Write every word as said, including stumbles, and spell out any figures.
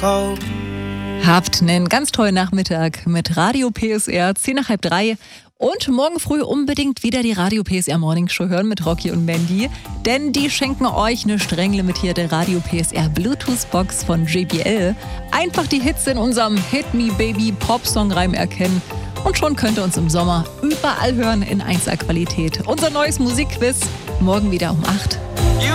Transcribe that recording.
Habt einen ganz tollen Nachmittag mit Radio P S R, zehn nach halb drei. Und morgen früh unbedingt wieder die Radio P S R Morning Show hören mit Rocky und Mandy. Denn die schenken euch eine streng limitierte Radio P S R Bluetooth Box von J B L. Einfach die Hits in unserem Hit Me Baby Pop-Song-Reim erkennen. Und schon könnt ihr uns im Sommer überall hören in eins A Qualität. Unser neues Musikquiz morgen wieder um acht.